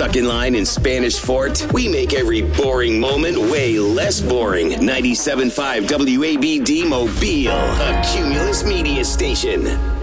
Duck in Line in Spanish Fort, we make every boring moment way less boring. 97.5 WABD Mobile, a Cumulus media station.